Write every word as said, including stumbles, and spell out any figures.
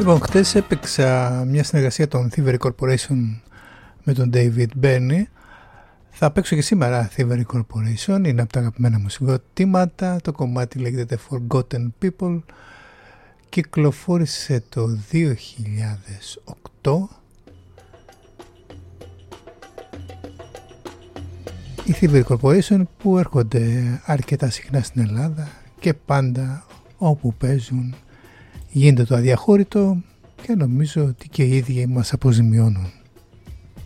Λοιπόν, χτες έπαιξα μια συνεργασία των Thievery Corporation με τον David Burney. Θα παίξω και σήμερα Thievery Corporation, είναι από τα αγαπημένα μου συγκροτήματα. Το κομμάτι λέγεται Forgotten People. Κυκλοφόρησε το δύο χιλιάδες οκτώ. Οι Thievery Corporation που έρχονται αρκετά συχνά στην Ελλάδα και πάντα όπου παίζουν γίνεται το αδιαχώρητο και νομίζω ότι και οι ίδιοι μας αποζημιώνουν.